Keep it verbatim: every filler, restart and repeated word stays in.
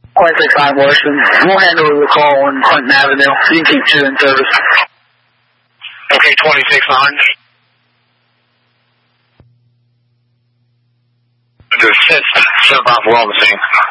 twenty-six nine Washington. We'll handle the call on Clinton Avenue. You can keep two in service. Okay, twenty-six nine. Just sit, step off, we're on the scene.